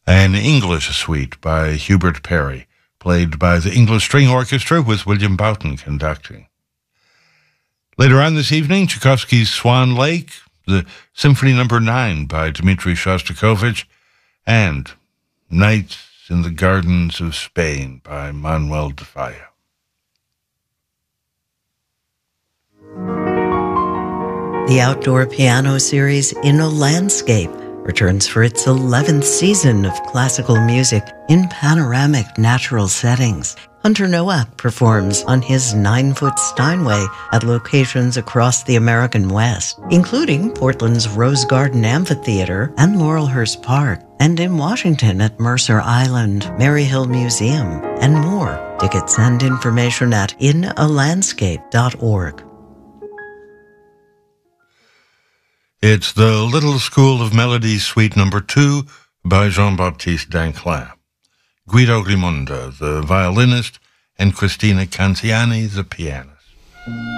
An English suite by Hubert Parry, played by the English String Orchestra with William Boughton conducting. Later on this evening, Tchaikovsky's Swan Lake, the Symphony No. 9 by Dmitri Shostakovich, and Nights in the Gardens of Spain by Manuel de Falla. The outdoor piano series In a Landscape returns for its 11th season of classical music in panoramic natural settings. Hunter Nowak performs on his 9-foot Steinway at locations across the American West, including Portland's Rose Garden Amphitheater and Laurelhurst Park, and in Washington at Mercer Island, Maryhill Museum, and more. Tickets and information at inalandscape.org. It's the Little School of Melody Suite No. 2 by Jean-Baptiste Danclin. Guido Rimonda, the violinist, and Cristina Canziani, the pianist.